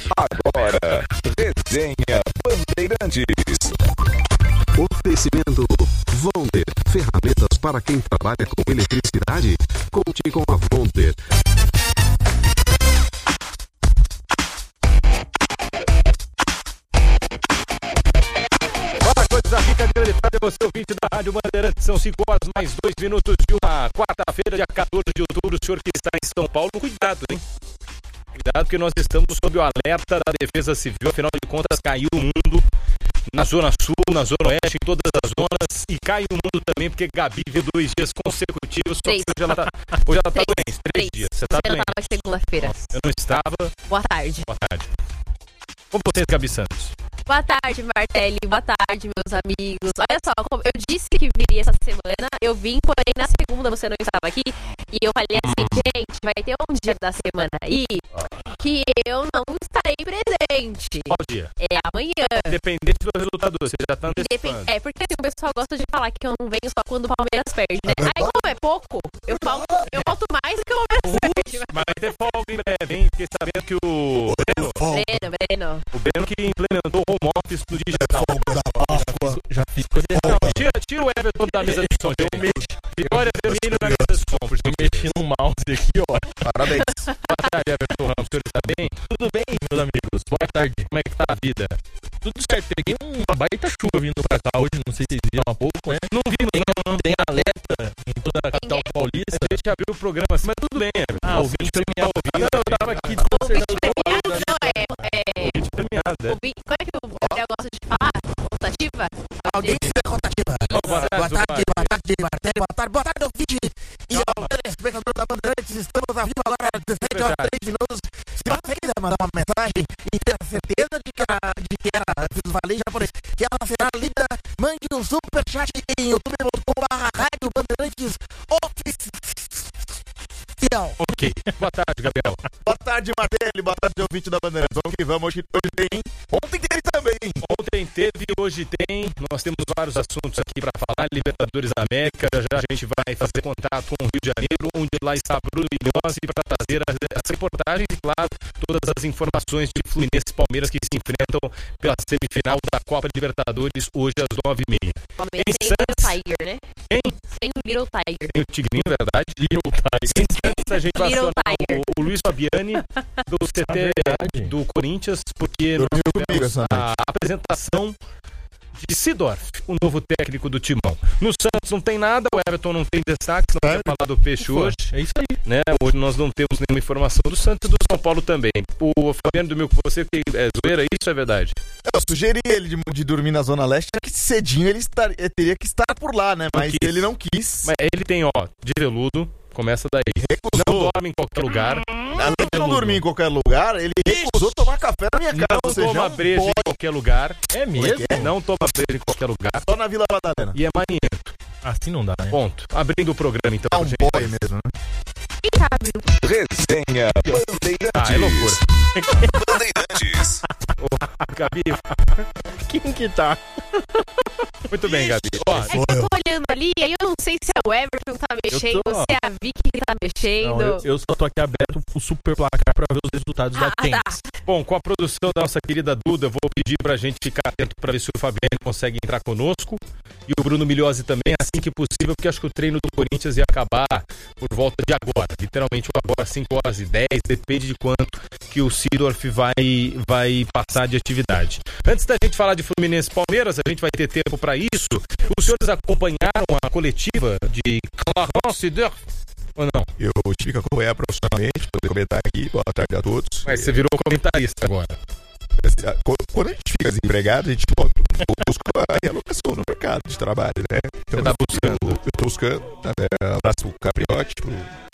Agora, Resenha Bandeirantes. Oferecimento Vonder, ferramentas para quem trabalha com eletricidade. Conte com a Vonder. Boa coisa, a fica grande tarde, você ouvinte da Rádio Bandeirantes. São 5 horas mais 2 minutos de uma quarta-feira, dia 14 de outubro. O senhor que está em São Paulo, cuidado, hein? Cuidado que nós estamos sob o alerta da Defesa Civil. Afinal de contas, caiu o mundo na Zona Sul, na Zona Oeste, em todas as zonas. E cai o mundo também, porque Gabi veio 2 dias consecutivos. Só que hoje ela tá doente. 3 dias. Você tá doente? Eu estava segunda-feira. Eu não estava. Boa tarde. Boa tarde. Como vocês, Gabi Santos? Boa tarde, Martelli. Boa tarde, meus amigos. Olha só, eu disse que viria essa semana, eu vim, porém na segunda você não estava aqui, e eu falei assim, gente, vai ter um dia da semana aí que eu não estarei presente. Qual dia? É amanhã. Independente do resultado, você já tá antecipando. É, porque assim, o pessoal gosta de falar que eu não venho só quando o Palmeiras perde, né? Aí como é pouco, eu falto mais do que o Palmeiras perde. Mas vai ter folga em breve, hein? Fiquei sabendo que o Breno. O Breno que implementou o home office no digital. Já fiz coisa Não, tira o Everton da mesa de som. Vitória vermelho na mesa de som. Eu mexi no mouse aqui, ó. Parabéns. Boa tarde, Everton Ramos. O senhor está bem? Tudo bem, meus amigos? Boa tarde. Como é que tá a vida? Tudo certo. Peguei uma baita chuva vindo pra cá hoje. Não sei se vocês viram há pouco, né? Não vi, não. Tem alerta em toda a capital paulista. A gente abriu o programa assim, mas tudo bem, Everton. Ouvinte premiado. Não, eu tava aqui ouvinte premiado. Como é que o Gabriel gosta de falar? Contativa? Audiência contativa. Boa tarde, Martelli. Boa tarde, ouvinte. E ao telespectador da Bandeirantes, estamos ao vivo agora, 17 horas 3 minutos. Se você quiser mandar uma mensagem e ter a certeza de que ela falei japonês, que ela será lida, mande um superchat em youtube.com/Rádio Bandeirantes Oficial. Ok. Boa tarde, Gabriel. Boa tarde, Martelli. Boa tarde, ouvinte da Bandeirantes. Vamos que vamos. Hoje tem. Ontem teve também. Ontem teve, hoje tem. Nós temos vários assuntos aqui para falar. Libertadores da América. Já a gente vai fazer contato com o Rio de Janeiro, onde lá está Bruno Linose, para trazer as reportagens e, claro, todas as informações de Fluminense e Palmeiras que se enfrentam pela semifinal da Copa Libertadores, hoje às 9h30. Tem o Little Tiger, né? Quem? Tem o Little Tiger. Tem o Tigrinho, verdade? Little Tiger. Antes a gente vai acionar o Luiz Fabiani do CT do Corinthians, porque nós tivemos a apresentação de Sidorf, o novo técnico do Timão. No Santos não tem nada, o Everton não tem destaque, não vai falar do Peixe hoje. É isso aí. Né? Hoje nós não temos nenhuma informação do Santos e do São Paulo também. O Fabiano do Mil, você que é zoeira, isso é verdade? Eu sugeri ele de dormir na Zona Leste, que cedinho ele teria que estar por lá, né? Mas ele não quis. Mas ele tem, de veludo. Começa daí. Recusou. Não dorme em qualquer lugar. Além de não dormir em qualquer lugar, ele recusou tomar café na minha casa. Não toma breja em qualquer lugar. É mesmo? Não toma breja em qualquer lugar. Só na Vila Madalena. E é maninhento. Assim não dá, né? Ponto. Abrindo o programa, então. É um boy mesmo, né? Quem sabe? Resenha Bandeirantes. É loucura. Bandeirantes. Gabi. Quem que tá? Muito bem, Gabi. É que eu tô olhando ali, aí eu não sei se é o Everton que tá mexendo, se é a Vicky que tá mexendo. Não, eu só tô aqui aberto pro super placar pra ver os resultados da Tens. Tá. Bom, com a produção da nossa querida Duda, eu vou pedir pra gente ficar atento pra ver se o Fabiano consegue entrar conosco. E o Bruno Milhose também, assim que possível, porque acho que o treino do Corinthians ia acabar por volta de agora. Literalmente agora, 5h10, depende de quanto que o Sidorf vai passar de atividade. Antes da gente falar de Fluminense e Palmeiras, a gente vai ter tempo pra isso. Os senhores acompanharam a coletiva de Clarence Sidorf? Ou não? Eu tive que acompanhar profissionalmente, poder comentar aqui. Boa tarde a todos. Mas você virou comentarista agora. Quando a gente fica desempregado, a gente busca a realocação no mercado de trabalho, né? Então, você tá buscando? Eu tô buscando. Abraço pro Capriotti, pro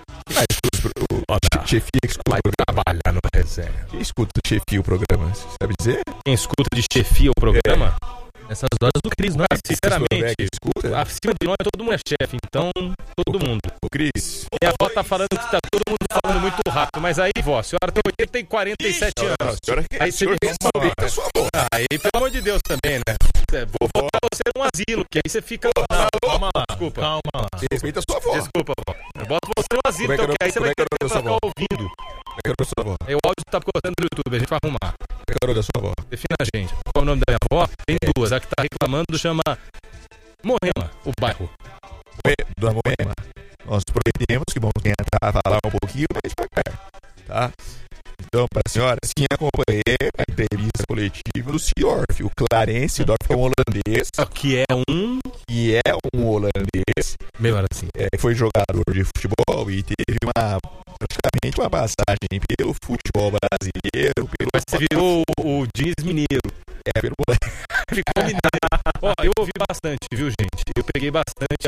chefia que escuta vai o programa. trabalhar no resenha. Quem escuta chefia o programa, você sabe dizer? Quem escuta de chefia o programa? Nessas horas do Cris, não é? Sinceramente, escuta? acima de nós todo mundo é chefe, então todo mundo. Ô, Cris. Minha avó tá falando que tá todo mundo falando muito rápido, mas aí, vó, a senhora tem 80 e 47 anos. Aí você me respeita a sua avó. Aí, pelo amor de Deus também, né? Vou botar você num asilo, que aí você fica... Calma lá. Desculpa. Calma lá. Respeita a sua avó. Desculpa, vó. Eu boto você no asilo, Como é que então, que aí você vai ter que era o nome da sua ficar avó? ouvindo. É a sua avó. O áudio tá cortando no YouTube, a gente vai arrumar. É a da sua avó. Defina a gente. Qual é o nome da minha avó? Tem duas. A que tá reclamando chama Moema, o bairro. Dona Moema, nós prometemos que vamos tentar falar um pouquinho mais devagar, tá? Então, para a senhora, sim, acompanhei a entrevista coletiva do Seedorf. O Clarence Seedorf é um holandês. Que é um holandês. Melhor assim. Foi jogador de futebol e teve praticamente uma passagem pelo futebol brasileiro. Você virou o Diniz Mineiro. Pelo Ficou mineiro. Eu ouvi bastante, viu, gente? Eu peguei bastante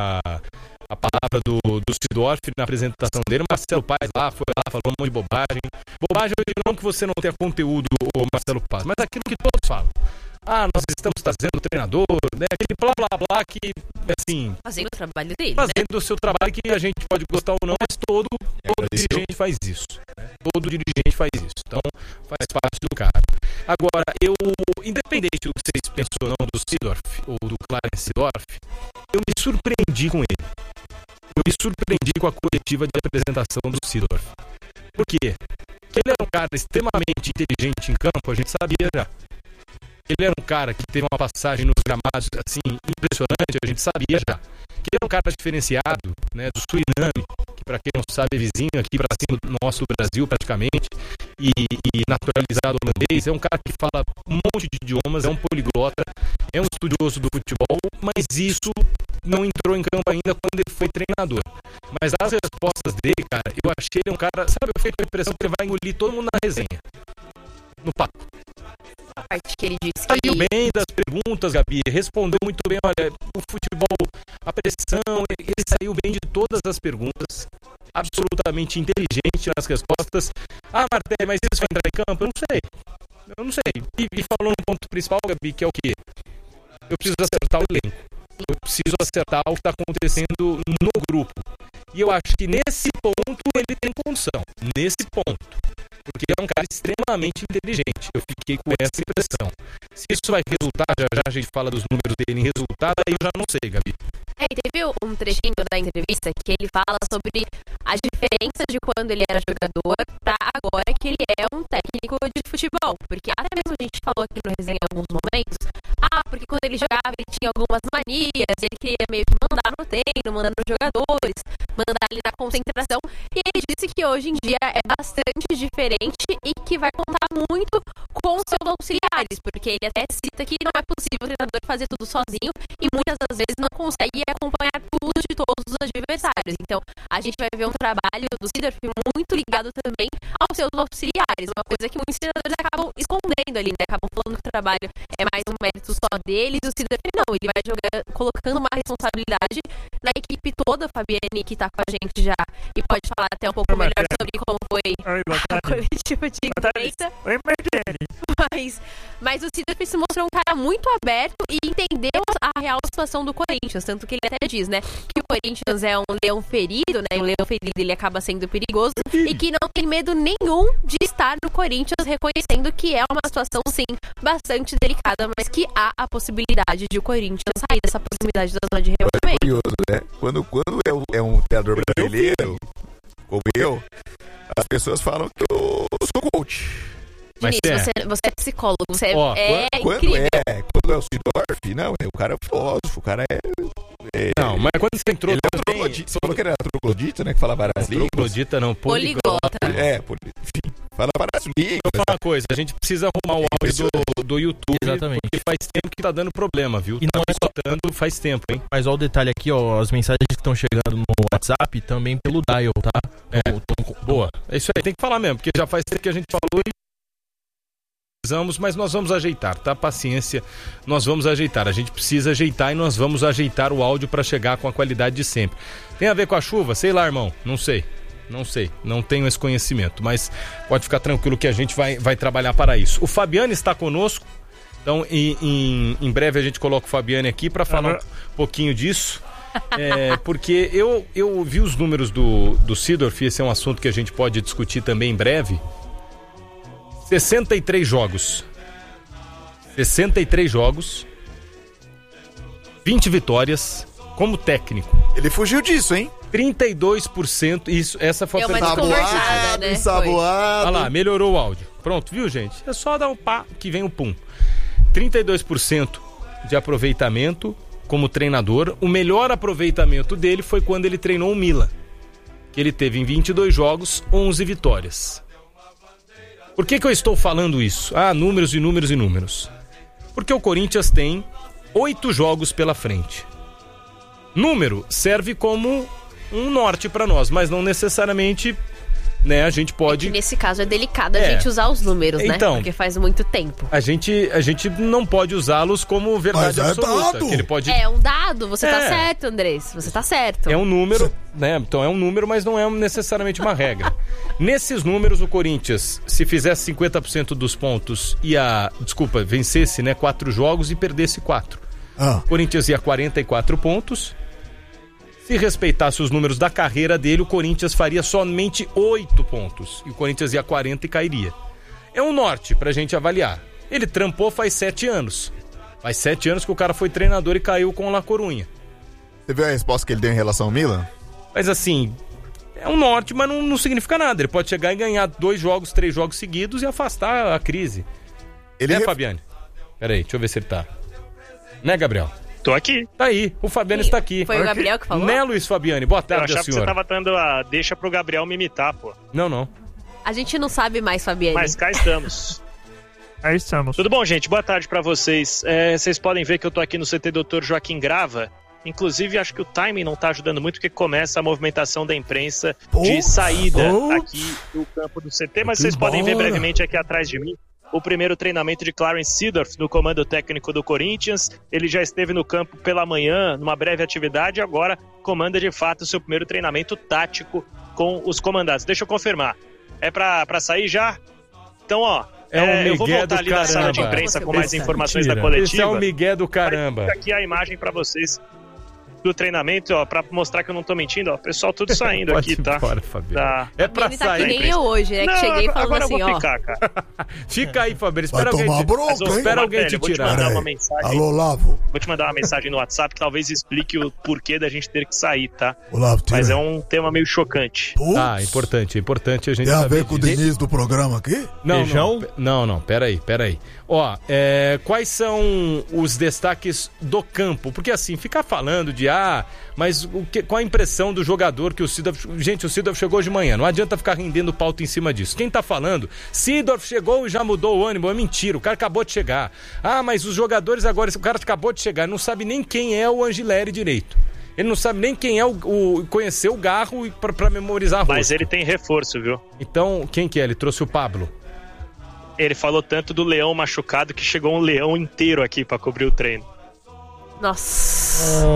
a palavra do Seedorf na apresentação dele. O Marcelo Paz foi lá, falou um monte de bobagem. Bobagem, eu digo não que você não tenha conteúdo, Marcelo Paz, mas aquilo que todos falam. Nós estamos trazendo o treinador, né? Aquele blá blá blá que, assim... Fazendo o trabalho dele, Fazendo o seu trabalho, que a gente pode gostar ou não, mas todo dirigente faz isso. Né? Todo dirigente faz isso. Então, faz parte do cara. Agora, independente do que vocês pensam ou não do Seedorf, ou do Clarence Seedorf, eu me surpreendi com ele. Eu me surpreendi com a coletiva de apresentação do Seedorf. Por quê? Porque ele era um cara extremamente inteligente em campo, a gente sabia já. Ele era um cara que teve uma passagem nos gramados assim, impressionante, a gente sabia já. Que ele é um cara diferenciado, né, do Suriname, que para quem não sabe é vizinho aqui para cima do nosso Brasil praticamente, e naturalizado holandês. É um cara que fala um monte de idiomas, é um poliglota, é um estudioso do futebol, mas isso não entrou em campo ainda quando ele foi treinador. Mas as respostas dele, cara, eu achei ele um cara, sabe, eu fiquei com a impressão que ele vai engolir todo mundo na resenha, no papo. A parte que ele disse que... Saiu bem das perguntas, Gabi, respondeu muito bem, olha, o futebol, a pressão, ele saiu bem de todas as perguntas, absolutamente inteligente nas respostas. Marté, mas isso vai entrar em campo? Eu não sei. E falou no ponto principal, Gabi, que é o quê? Eu preciso acertar o elenco. Eu preciso acertar o que está acontecendo no grupo. E eu acho que nesse ponto ele tem condição. Nesse ponto. Porque é um cara extremamente inteligente. Eu fiquei com essa impressão. Se isso vai resultar, já a gente fala dos números dele em resultado, aí eu já não sei, Gabi. Teve um trechinho da entrevista que ele fala sobre a diferença de quando ele era jogador para agora que ele é um técnico de futebol. Porque até mesmo a gente falou aqui no resenha em alguns momentos, porque quando ele jogava ele tinha algumas manias, ele queria meio que mandar no treino, mandar nos jogadores, mandar ali na concentração. E ele disse que hoje em dia é bastante diferente e que vai contar muito com seus auxiliares, porque ele até cita que não é possível o treinador fazer tudo sozinho e muitas das vezes não consegue acompanhar tudo de todos os adversários. Então, a gente vai ver um trabalho do Seedorf muito ligado também aos seus auxiliares, uma coisa que muitos treinadores acabam escondendo ali, né? Acabam falando que o trabalho é mais um mérito só deles, e o Seedorf não, ele vai colocando uma responsabilidade na equipe toda. Fabiane, que tá com a gente já e pode falar até um pouco melhor sobre como foi a coletiva de imprensa. Oi, Martini. Mas o Seedorf se mostrou um cara muito aberto e entendeu a real situação do Corinthians, tanto que ele até diz, né, que o Corinthians é um leão ferido, né, e o leão ferido ele acaba sendo perigoso e que não tem medo nenhum de estar no Corinthians, reconhecendo que é uma situação, sim, bastante delicada, mas que há a possibilidade de o Corinthians sair dessa proximidade da zona de rebaixamento. É curioso, né? Quando é um treinador brasileiro, como eu, as pessoas falam que eu sou coach. Mas você é psicólogo, você é quando incrível. Quando é o Seedorf, não, o cara é filósofo, o cara não, mas quando você entrou... Você falou que era troglodita, né? Que fala várias línguas. Troglodita não, poliglota. Enfim, fala várias línguas. Vou falar uma coisa, a gente precisa arrumar o áudio do YouTube. Exatamente. Porque faz tempo que tá dando problema, viu? E não é só dando faz tempo, hein? Mas olha o detalhe aqui, ó, as mensagens que estão chegando no WhatsApp também pelo dial, tá? Boa. É isso aí, tem que falar mesmo, porque já faz tempo que a gente falou e mas nós vamos ajeitar, tá? Paciência, nós vamos ajeitar. A gente precisa ajeitar e nós vamos ajeitar o áudio para chegar com a qualidade de sempre. Tem a ver com a chuva? Sei lá, irmão. Não sei. Não tenho esse conhecimento, mas pode ficar tranquilo que a gente vai trabalhar para isso. O Fabiano está conosco, então em breve a gente coloca o Fabiano aqui para falar um pouquinho disso. Porque eu vi os números do Seedorf, esse é um assunto que a gente pode discutir também em breve. 63 jogos, 20 vitórias como técnico. Ele fugiu disso, hein? 32%, isso, essa foi a Deu uma pergunta. desconversada, né? Ensaboado. Olha lá, melhorou o áudio. Pronto, viu, gente? É só dar um pá que vem o pum. 32% de aproveitamento como treinador. O melhor aproveitamento dele foi quando ele treinou o Milan, que ele teve em 22 jogos, 11 vitórias. Por que eu estou falando isso? Números e números e números. Porque o Corinthians tem 8 jogos pela frente. Número serve como um norte para nós, mas não necessariamente, né, a gente pode... Nesse caso é delicado a gente usar os números, então, né? Porque faz muito tempo. A gente não pode usá-los como verdade absoluta. Que ele pode... É um dado, você tá certo, Andrés. Você tá certo. É um número, né? Então é um número, mas não é necessariamente uma regra. Nesses números, o Corinthians, se fizesse 50% dos pontos, vencesse, né, 4 jogos e perdesse 4. O Corinthians ia 44 pontos. Se respeitasse os números da carreira dele, o Corinthians faria somente 8 pontos. E o Corinthians ia 40 e cairia. É um norte pra gente avaliar. Ele trampou faz 7 anos. Faz 7 anos que o cara foi treinador e caiu com o La Corunha. Você viu a resposta que ele deu em relação ao Milan? Mas assim, é um norte, mas não significa nada. Ele pode chegar e ganhar 2 jogos, 3 jogos seguidos e afastar a crise. Fabiane? Peraí, deixa eu ver se ele tá. Né, Gabriel? Tô aqui. Tá aí, o Fabiano está aqui. Foi o Gabriel que falou? Né, Luiz Fabiane? Boa tarde, eu achava senhora. que você tava dando a deixa pro Gabriel me imitar, pô. Não. A gente não sabe mais, Fabiane. Mas cá estamos. Aí estamos. Tudo bom, gente? Boa tarde pra vocês. Vocês podem ver que eu tô aqui no CT Dr. Joaquim Grava. Inclusive, acho que o timing não tá ajudando muito, porque começa a movimentação da imprensa de saída aqui do campo do CT. Mas vocês podem ver brevemente aqui atrás de mim o primeiro treinamento de Clarence Seedorf no comando técnico do Corinthians. Ele já esteve no campo pela manhã, numa breve atividade, e agora comanda de fato o seu primeiro treinamento tático com os comandados. Deixa eu confirmar. É pra sair já? Então, eu vou voltar ali na sala de imprensa com mais informações da coletiva. Esse é o Miguel do caramba. Fica aqui a imagem pra vocês do treinamento, pra mostrar que eu não tô mentindo, o pessoal tudo saindo aqui, tá? Embora, é pra Ele sair. tá que nem eu hoje, né? Que cheguei falando agora assim, eu vou ficar, cara. Fica aí, Fabiano. Vai tomar bronca, hein? Espera alguém te tirar. Vou te mandar uma mensagem. Alô, Lavo. Vou te mandar uma mensagem no WhatsApp que talvez explique o porquê da gente ter que sair, tá? Olá, mas é um tema meio chocante. Importante a gente tem a saber ver com o Diniz do programa aqui? Não, peraí. Quais são os destaques do campo? Porque assim, ficar falando de mas qual a impressão do jogador que o Seedorf... Gente, o Seedorf chegou de manhã, não adianta ficar rendendo pauta em cima disso. Quem tá falando, Seedorf chegou e já mudou o ânimo, é mentira, o cara acabou de chegar. Mas os jogadores agora, o cara acabou de chegar, não sabe nem quem é o Angileri direito. Ele não sabe nem quem é conhecer o Garro pra memorizar a rosto. Mas ele tem reforço, viu? Então, quem que é? Ele trouxe o Pablo. Ele falou tanto do leão machucado que chegou um leão inteiro aqui pra cobrir o treino. Nossa.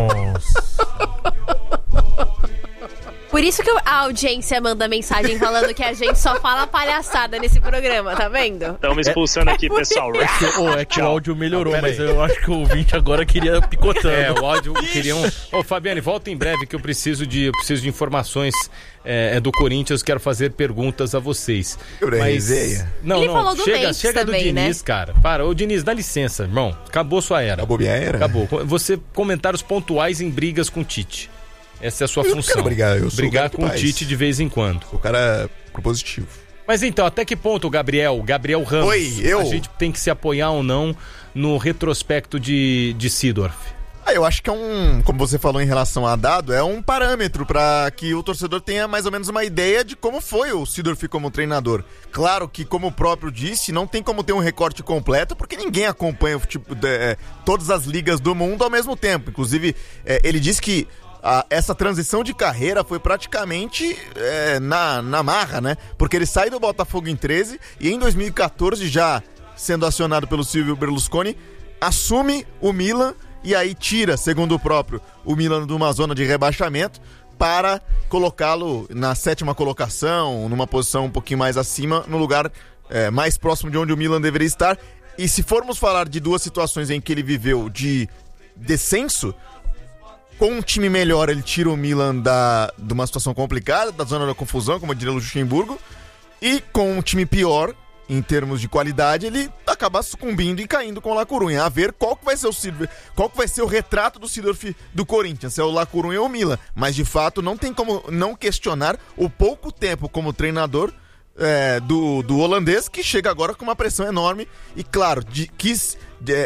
Por isso que a audiência manda mensagem falando que a gente só fala palhaçada nesse programa, tá vendo? Estão me expulsando aqui, pessoal. É que o áudio melhorou, mas eu acho que o ouvinte agora queria picotando. O áudio queria Fabiane, volta em breve que eu preciso de informações do Corinthians, quero fazer perguntas a vocês. Mas Ele falou do chega também, do Diniz, né? Cara. Ô Diniz, dá licença, irmão. Acabou sua era. Acabou minha era? Acabou. Você comentários pontuais em brigas com o Tite. Essa é a sua função. Não quero brigar, eu sou brigar o com o Tite de vez em quando. O cara propositivo. Mas então, até que ponto, Gabriel Ramos, a gente tem que se apoiar ou não no retrospecto de Seedorf? Eu acho que como você falou em relação a dado, é um parâmetro para que o torcedor tenha mais ou menos uma ideia de como foi o Seedorf como treinador. Claro que, como o próprio disse, não tem como ter um recorte completo, porque ninguém acompanha todas as ligas do mundo ao mesmo tempo. Inclusive, ele disse que essa transição de carreira foi praticamente na marra, né? Porque ele sai do Botafogo em 13 e em 2014, já sendo acionado pelo Silvio Berlusconi, assume o Milan e aí tira, segundo o próprio, o Milan de uma zona de rebaixamento para colocá-lo na 7ª colocação, numa posição um pouquinho mais acima, no lugar mais próximo de onde o Milan deveria estar. E se formos falar de duas situações em que ele viveu de descenso, com um time melhor, ele tira o Milan de uma situação complicada, da zona da confusão, como diria o Luxemburgo, e com um time pior, em termos de qualidade, ele acabar sucumbindo e caindo com o La Coruña. A ver qual que vai ser o retrato do Seedorf do Corinthians, se é o La Coruña ou o Milan. Mas, de fato, não tem como não questionar o pouco tempo como treinador do holandês, que chega agora com uma pressão enorme e, claro, quis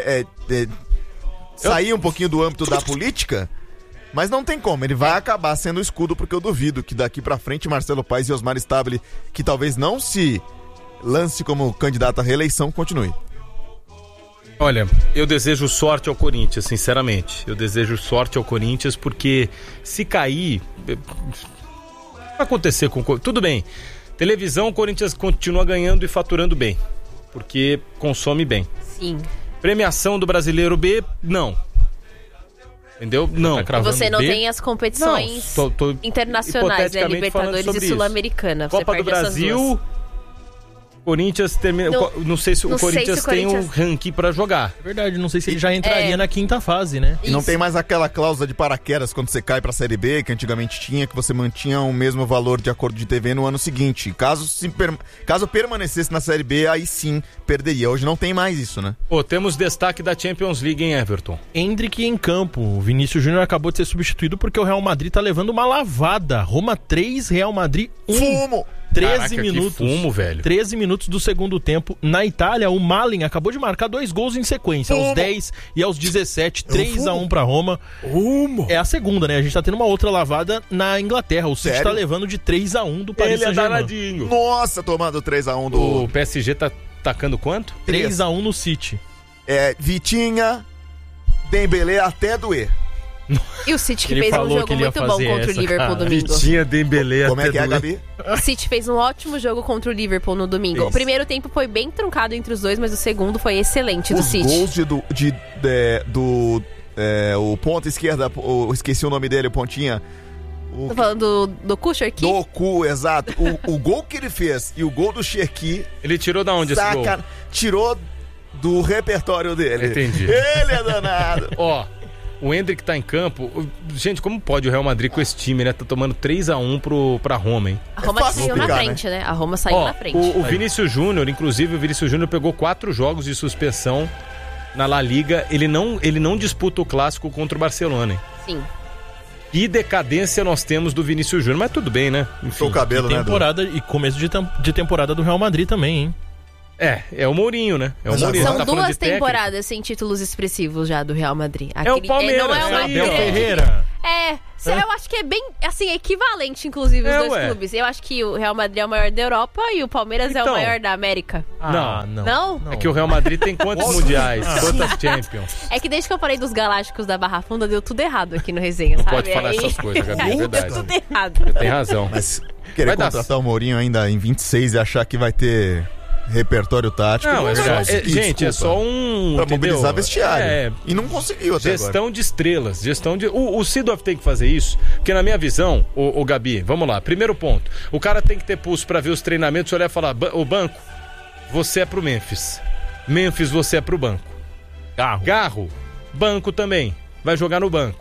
sair um pouquinho do âmbito da política, mas não tem como, ele vai acabar sendo o escudo, porque eu duvido que daqui pra frente Marcelo Paes e Osmar Stabile, que talvez não se lance como candidato à reeleição, continue. Olha, eu desejo sorte ao Corinthians, sinceramente. Eu desejo sorte ao Corinthians, porque se cair, vai acontecer com... Tudo bem, televisão, o Corinthians continua ganhando e faturando bem, porque consome bem. Sim. Premiação do Brasileiro B, não. Entendeu? Não. Você não tem as competições internacionais, né? Libertadores e Sul-Americana. Copa do Brasil, Corinthians termina. Não sei se o Corinthians tem um ranking pra jogar. É verdade, não sei se ele já entraria na quinta fase, né? E não tem mais aquela cláusula de paraquedas quando você cai pra Série B, que antigamente tinha, que você mantinha o mesmo valor de acordo de TV no ano seguinte. Caso permanecesse na Série B, aí sim perderia. Hoje não tem mais isso, né? Temos destaque da Champions League em Everton. Endrick em campo. O Vinícius Júnior acabou de ser substituído porque o Real Madrid tá levando uma lavada. Roma 3, Real Madrid 1. Fumo! 13 Caraca, minutos. Que fumo, velho. 13 minutos do segundo tempo. Na Itália, o Malin acabou de marcar 2 gols em sequência. Aos 10 e aos 17, 3-1 pra Roma. É a segunda, né? A gente tá tendo uma outra lavada na Inglaterra. O City tá levando de 3-1 do Paris Saint-Germain. Danadinho. Nossa, tomando 3-1 do... O PSG tá tacando quanto? 3-1 no City. Vitinha, Dembélé até doer. E o City que fez um jogo muito bom contra o Liverpool domingo. Vitinha, Dembélé Como é que é, Gabi? O City fez um ótimo jogo contra o Liverpool no domingo. Isso. O primeiro tempo foi bem truncado entre os dois, mas o segundo foi excelente do City. Os gols o ponta esquerda, esqueci o nome dele, o pontinha. Tô falando do Cherki? Do Cu, exato. O gol que ele fez e o gol do Cherki... Ele tirou da onde esse gol? Tirou do repertório dele. Entendi. Ele é danado. O Endrick tá em campo. Gente, como pode o Real Madrid com esse time, né? Tá tomando 3-1 pra Roma, hein? A Roma saiu na frente, né? A Roma saiu na frente. O Vinícius Júnior, inclusive, pegou 4 jogos de suspensão na La Liga. Ele não disputa o clássico contra o Barcelona, hein? Sim. Que decadência nós temos do Vinícius Júnior, mas tudo bem, né? Enfim, o cabelo, temporada, né? E começo de temporada do Real Madrid também, hein? É o Mourinho, né? É o Mourinho. São 2 temporadas sem títulos expressivos já do Real Madrid. É o Palmeiras. Não é uma Abel Ferreira. Eu acho que é bem, assim, equivalente, inclusive, os dois clubes. Eu acho que o Real Madrid é o maior da Europa e o Palmeiras é o maior da América. Não? É que o Real Madrid tem quantos mundiais? Quantas Champions? É que desde que eu falei dos Galácticos da Barra Funda, deu tudo errado aqui no Resenha, não sabe? Pode falar essas coisas, Gabi, é verdade. Deu tudo errado. Você tem razão. Mas querer contratar o Mourinho ainda em 26 e achar que vai ter... repertório tático. Não, gente, é só pra mobilizar vestiário. E não conseguiu até gestão agora. De estrelas. O Seedorf tem que fazer isso, porque na minha visão, o Gabi, vamos lá, primeiro ponto, o cara tem que ter pulso pra ver os treinamentos, olhar e falar, o banco, você é pro Memphis, você é pro banco. Garro, banco também, vai jogar no banco.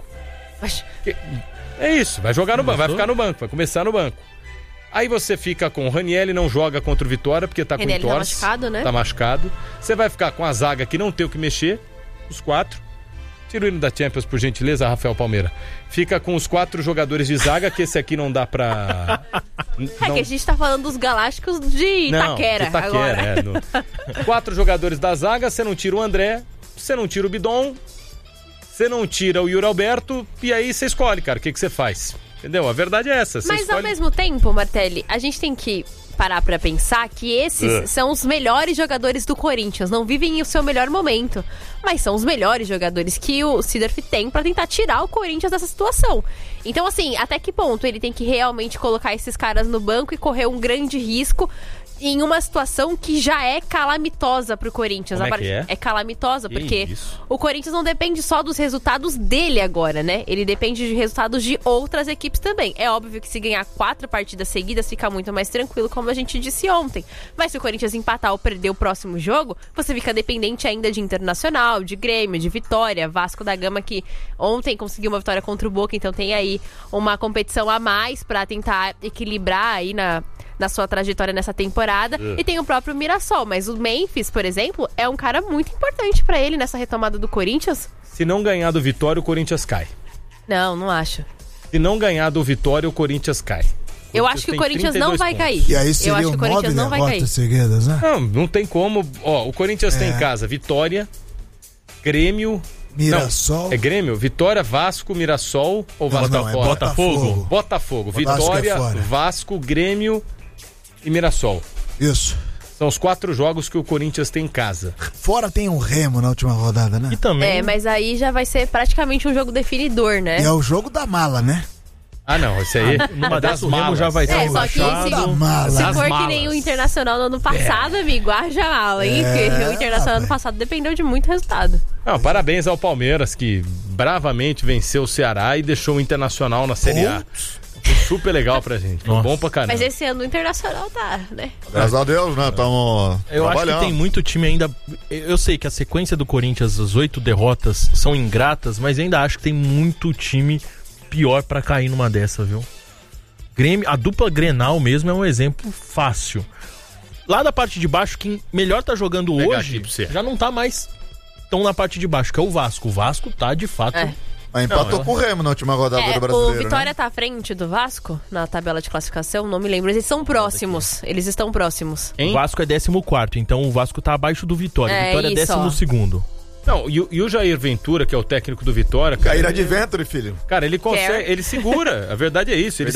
É isso, vai jogar no banco, vai ficar no banco, vai começar no banco. Aí você fica com o Ranieri, não joga contra o Vitória, porque tá com entorse. Tá machucado, né? Tá machucado. Você vai ficar com a zaga que não tem o que mexer, os 4. Tira o hino da Champions, por gentileza, Rafael Palmeira. Fica com os 4 jogadores de zaga, que esse aqui não dá pra... que a gente tá falando dos Galácticos de Itaquera. Agora. 4 jogadores da zaga, você não tira o André, você não tira o Bidon, você não tira o Yuri Alberto, e aí você escolhe, cara, o que você faz? Entendeu? A verdade é essa. Mas ao mesmo tempo, Martelli, a gente tem que parar pra pensar que esses são os melhores jogadores do Corinthians. Não vivem o seu melhor momento, mas são os melhores jogadores que o Seedorf tem pra tentar tirar o Corinthians dessa situação. Então, assim, até que ponto ele tem que realmente colocar esses caras no banco e correr um grande risco em uma situação que já é calamitosa pro Corinthians. Como é? É calamitosa, porque o Corinthians não depende só dos resultados dele agora, né? Ele depende de resultados de outras equipes também. É óbvio que se ganhar 4 partidas seguidas fica muito mais tranquilo, como a gente disse ontem. Mas se o Corinthians empatar ou perder o próximo jogo, você fica dependente ainda de Internacional, de Grêmio, de Vitória, Vasco da Gama, que ontem conseguiu uma vitória contra o Boca, então tem aí uma competição a mais pra tentar equilibrar aí na sua trajetória nessa temporada. E tem o próprio Mirassol. Mas o Memphis, por exemplo, é um cara muito importante pra ele nessa retomada do Corinthians. Se não ganhar do Vitória, o Corinthians cai. Não acho. Se não ganhar do Vitória, o Corinthians cai. Eu acho que o Corinthians não vai cair. E aí seria eu acho que o Corinthians não vai cair. Seguidas, né? Não tem como. Ó, o Corinthians tem em casa Vitória, Grêmio... Mirassol. Não, é Grêmio, Vitória, Vasco, Mirassol ou Vasco não, fora? Botafogo. Botafogo. Vitória, Vasco, Grêmio e Mirassol. Isso. São os 4 jogos que o Corinthians tem em casa. Fora tem um Remo na última rodada, né? E também... mas aí já vai ser praticamente um jogo definidor, né? E é o jogo da mala, né? Ah, não, isso aí... Numa das o Remo já vai estar só que se for que nem o Internacional no ano passado, amigo, haja mala, hein? Porque o Internacional no passado dependeu de muito resultado. Não, parabéns ao Palmeiras, que bravamente venceu o Ceará e deixou o Internacional na Série A. Foi super legal pra gente, foi bom pra caramba. Mas esse ano o Internacional tá, né? Graças a Deus, né? Estamos Eu acho que tem muito time ainda... Eu sei que a sequência do Corinthians, as 8 derrotas, são ingratas, mas ainda acho que tem muito time pior pra cair numa dessa, viu? Grêmio, a dupla Grenal mesmo é um exemplo fácil. Lá da parte de baixo, quem melhor tá jogando hoje, já não tá mais tão na parte de baixo, que é o Vasco. O Vasco tá, de fato... Mas empatou com o Remo na última rodada do Brasileiro, o Vitória, né? tá à frente do Vasco na tabela de classificação, não me lembro. Eles são próximos. Eles estão próximos. O Vasco é 14º, então o Vasco tá abaixo do Vitória. O Vitória é 12º. Não, e o Jair Ventura, que é o técnico do Vitória... Cara, Jair Adventure, filho. Cara, ele consegue, ele segura. A verdade é isso, ele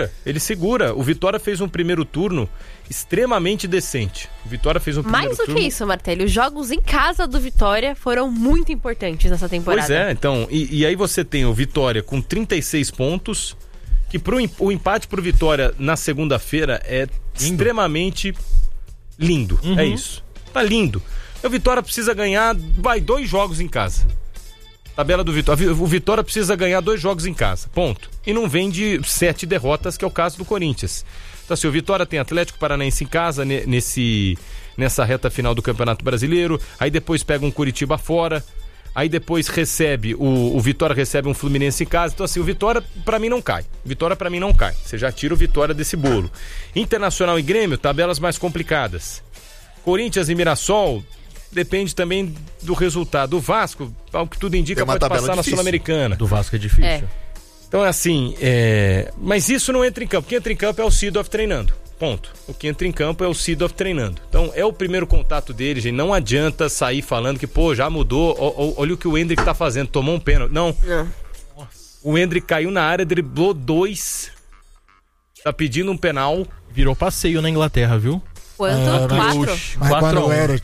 segura. O Vitória fez um primeiro turno extremamente decente. O Vitória fez um primeiro turno... Mais do que isso, Martelli, os jogos em casa do Vitória foram muito importantes nessa temporada. Pois é, então, e aí você tem o Vitória com 36 pontos, que o empate pro Vitória na segunda-feira é extremamente lindo. É isso. Tá lindo. O Vitória precisa ganhar, 2 jogos em casa. Tabela do Vitória. O Vitória precisa ganhar 2 jogos em casa. Ponto. E não vem de 7 derrotas, que é o caso do Corinthians. Então, assim, o Vitória tem Atlético Paranaense em casa nessa reta final do Campeonato Brasileiro. Aí depois pega um Curitiba fora. Aí depois recebe, o Vitória recebe um Fluminense em casa. Então, assim, o Vitória pra mim não cai. Você já tira o Vitória desse bolo. Internacional e Grêmio, tabelas mais complicadas. Corinthians e Mirassol... Depende também do resultado. O Vasco, ao que tudo indica, pode passar na Sul-Americana. Do Vasco é difícil. Então é assim, mas isso não entra em campo. O que entra em campo é o Seedorf treinando. Ponto. O que entra em campo é o Seedorf treinando. Então é o primeiro contato dele, gente. Não adianta sair falando que, já mudou. Olha o que o Endrick tá fazendo. Tomou um pênalti. Não. O Endrick caiu na área, driblou 2. Tá pedindo um penal. Virou passeio na Inglaterra, viu? Quanto? 4? 4 a 1.